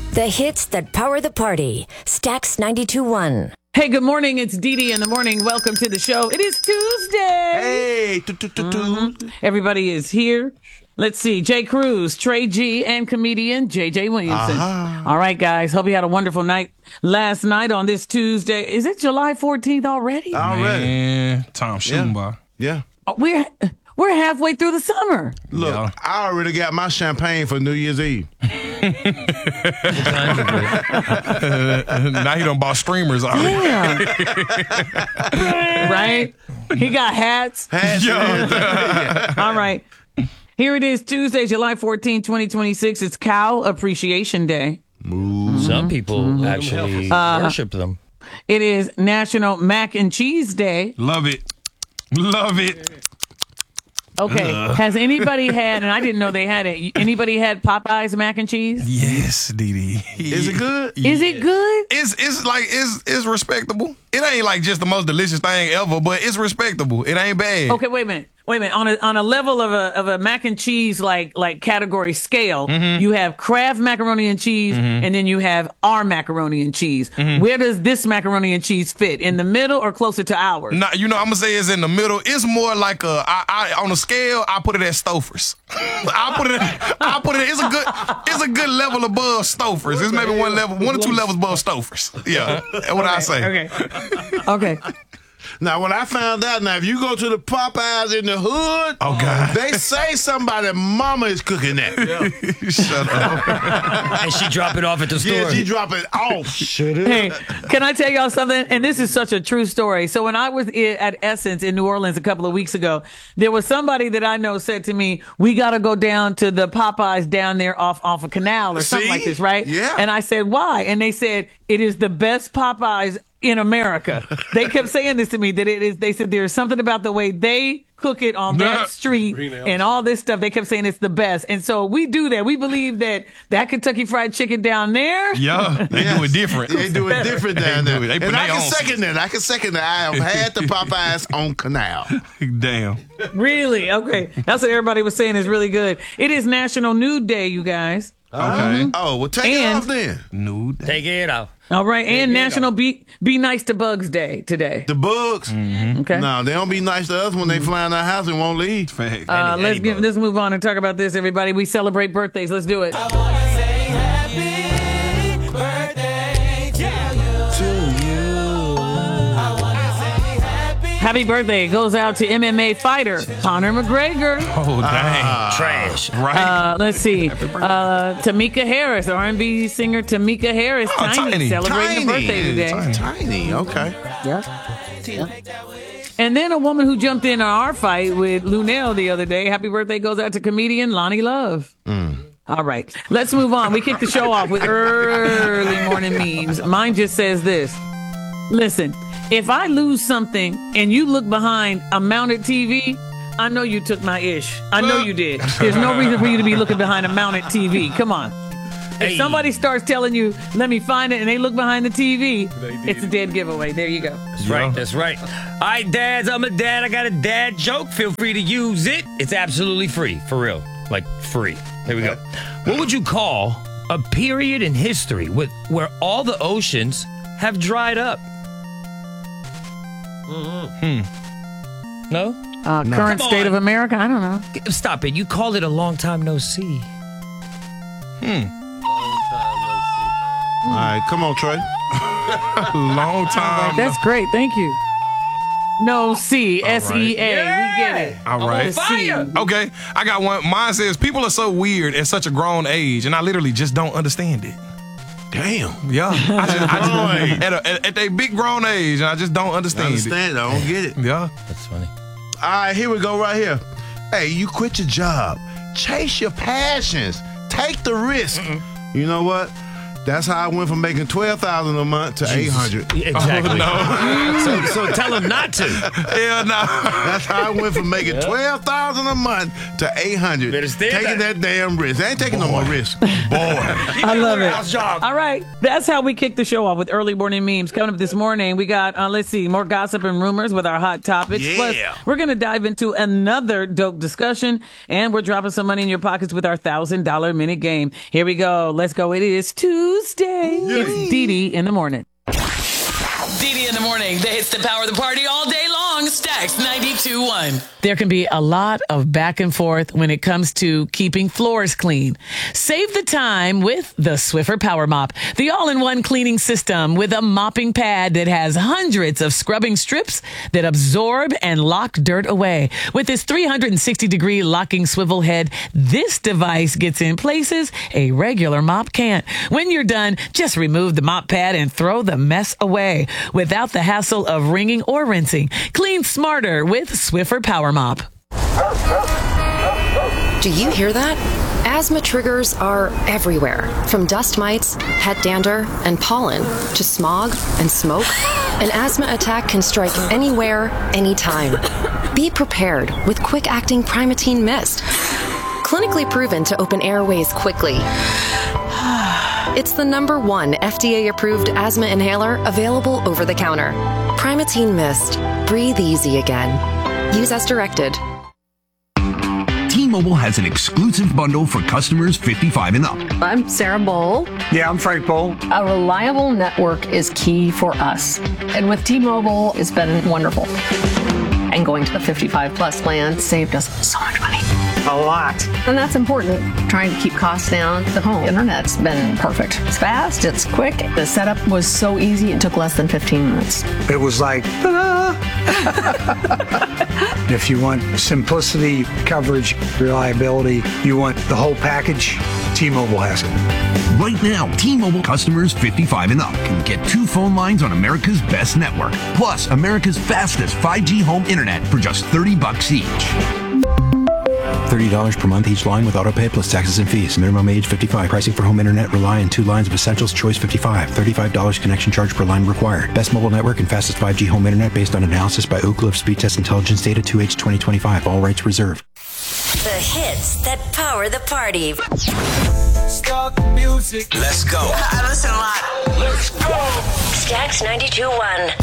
The hits that power the party. Stax 92.1. Hey, good morning. It's Dee Dee in the morning. Welcome to the show. It is Tuesday. Hey. Everybody is here. Let's see. Jay Cruz, Trey G, and comedian JJ Williamson. All right, guys. Hope you had a wonderful night last night on this Tuesday. Is it July 14th already? Man, time shooting by. Yeah. Oh, we're halfway through the summer. Look, Yeah. I already got my champagne for New Year's Eve. Now he done bought streamers already. Yeah. Right? He got hats. All right. Here it is, Tuesday, July 14, 2026. It's Cow Appreciation Day. Some people actually worship them. It is National Mac and Cheese Day. Love it. Love it. Okay. Has anybody had, and I didn't know they had it, anybody had Popeye's mac and cheese? Yes, Dee Dee. Is it good? Is it good? It's respectable. It ain't like just the most delicious thing ever, but it's respectable. It ain't bad. Okay, wait a minute. On a level of a mac and cheese like category scale, you have Kraft macaroni and cheese, and then you have our macaroni and cheese. Where does this macaroni and cheese fit? In the middle or closer to ours? Nah, I'm gonna say it's in the middle. It's more like I on a scale. I put it at Stouffer's. I put it. It's a good level above Stouffer's. It's maybe one or two levels above Stouffer's. Yeah, that's what I say. Okay. Now, when I found out, if you go to the Popeyes in the hood, Oh, God. they say somebody mama is cooking that. Shut up. And she drop it off at the store. Yeah, she drop it off. Hey, can I tell y'all something? And this is such a true story. So when I was at Essence in New Orleans a couple of weeks ago, there was somebody that I know said to me, we got to go down to the Popeyes down there off a canal or something See? like this, right? Yeah. And I said, why? And they said, it is the best Popeyes in America. They kept saying this to me, that it is, they said there's something about the way they cook it on that street and all this stuff. They kept saying it's the best. And so we do that. We believe that Kentucky Fried Chicken down there. Yeah, they do it different. They do it different down there. They put And I their can own second that. I have had the Popeyes on Canal. Damn. Really? Okay. That's what everybody was saying is really good. It is National Nude Day, you guys. Okay. Oh, well, take it off then. Nude. Take it off. All right. And National Be Nice to Bugs Day today. The bugs. Okay. No, they don't be nice to us when they fly in our house and won't leave. Fact. Let's move on and talk about this, everybody. We celebrate birthdays. Let's do it. Happy birthday goes out to MMA fighter Conor McGregor. Oh, dang. Trash. Right. Let's see. Tamika Harris, R&B singer Tamika Harris, Tiny, celebrating her birthday today. Tiny, okay. Yeah. And then a woman who jumped in our fight with Lunel the other day. Happy birthday goes out to comedian Lonnie Love. All right. Let's move on. We kick the show off with early morning memes. Mine just says this. Listen, if I lose something and you look behind a mounted TV, I know you took my ish. I know you did. There's no reason for you to be looking behind a mounted TV. Come on. If somebody starts telling you, let me find it, and they look behind the TV, it's a dead giveaway. There you go. That's right. That's right. All right, dads, I'm a dad. I got a dad joke. Feel free to use it. It's absolutely free. For real. Like free. Here we go. What would you call a period in history where all the oceans have dried up? No? Current state of America? I don't know. Stop it. You called it a long time no see. All right, come on, Trey. Long time. That's great. Thank you. No, C, S-E-A. We get it. All right. Fire. Okay, I got one. Mine says, people are so weird at such a grown age, and I literally just don't understand it. Damn. Yeah. I just at their big grown age, and I just don't understand it. I don't get it. Yeah. That's funny. All right, here we go right here. Hey, you quit your job. Chase your passions. Take the risk. You know what? That's how I went from making $12,000 a month to $800. Exactly. Oh, no. So tell him not to. Hell no. That's how I went from making $12,000 a month to $800. Better stay taking that damn risk. I ain't taking no more risk. Boy. I love it. Job. All right. That's how we kick the show off with early morning memes. Coming up this morning, we got, let's see, more gossip and rumors with our hot topics. Yeah. Plus, we're going to dive into another dope discussion, and we're dropping some money in your pockets with our $1,000 minute game. Here we go. Let's go. It is Tuesday. Tuesday. It's Dee Dee in the morning. Dee Dee in the morning. They hits that power the party all day long. Stacks 92.1. There can be a lot of back and forth when it comes to keeping floors clean. Save the time with the Swiffer Power Mop, the all-in-one cleaning system with a mopping pad that has hundreds of scrubbing strips that absorb and lock dirt away. With its 360-degree locking swivel head, this device gets in places a regular mop can't. When you're done, just remove the mop pad and throw the mess away without the hassle of wringing or rinsing. Clean smarter with Swiffer Power Mop. Do you hear that? Asthma triggers are everywhere, from dust mites, pet dander, and pollen, to smog and smoke. An asthma attack can strike anywhere, anytime. Be prepared with quick-acting Primatene Mist. Clinically proven to open airways quickly. It's the #1 FDA-approved asthma inhaler available over the counter. Primatene Mist. Breathe easy again. Use as directed. T-Mobile has an exclusive bundle for customers 55 and up. I'm Sarah Bowl. Yeah, I'm Frank Bowl. A reliable network is key for us. And with T-Mobile, it's been wonderful. And going to the 55 plus plan saved us so much money. A lot. And that's important. Trying to keep costs down. The home internet's been perfect. It's fast, it's quick. The setup was so easy, it took less than 15 minutes. It was like, ta-da! If you want simplicity, coverage, reliability, you want the whole package, T-Mobile has it. Right now, T-Mobile customers 55 and up can get 2 phone lines on America's best network, plus America's fastest 5G home internet for just $30 each. $30 per month each line with autopay plus taxes and fees. Minimum age 55. Pricing for home internet rely on 2 lines of Essentials Choice 55. $35 connection charge per line required. Best mobile network and fastest 5G home internet based on analysis by Oak Cliff Speed Test Intelligence Data 2H 2025. All rights reserved. The hits that power the party. Start the music. Let's go. I listen a lot. Let's go. Stacks 92.1.